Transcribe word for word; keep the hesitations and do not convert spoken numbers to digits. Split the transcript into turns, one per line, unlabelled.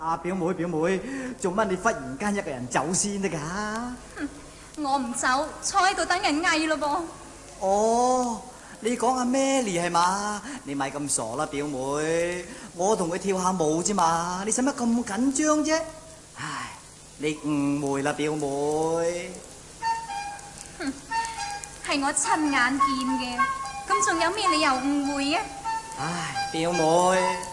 啊，表妹表妹，做乜你忽然間一個人走先得㗎？
我唔走，坐喺度等人嗌咯噃。
哦，你講阿 Melly 係嘛？你咪咁傻啦，表妹，我同佢跳下舞啫嘛，你使乜咁緊張啫？唉，你誤會啦，表妹。
哼，係我親眼見嘅，咁仲有咩理由誤會啊？
唉，表妹。